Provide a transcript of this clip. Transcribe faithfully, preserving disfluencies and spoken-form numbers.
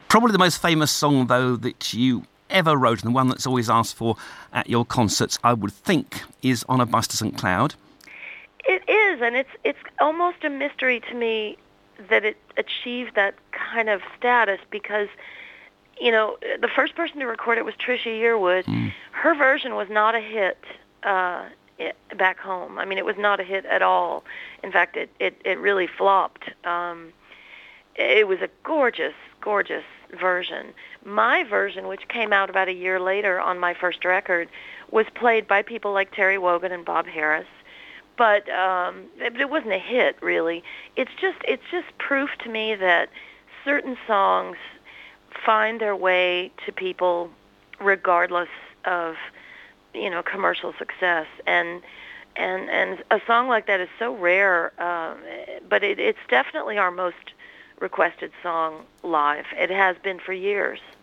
Probably the most famous song, though, that you ever wrote, and the one that's always asked for at your concerts, I would think, is On a Bus to Saint Cloud. It is, and it's it's almost a mystery to me that it achieved that kind of status because, you know, the first person to record it was Trisha Yearwood. Mm. Her version was not a hit uh, back home. I mean, it was not a hit at all. In fact, it, it, it really flopped. Um, it was a gorgeous, gorgeous version. My version, which came out about a year later on my first record, was played by people like Terry Wogan and Bob Harris. But um, it, it wasn't a hit, really. It's just it's just proof to me that certain songs find their way to people regardless of, you know, commercial success. And and and a song like that is so rare, um, but it, it's definitely our most requested song live. It has been for years.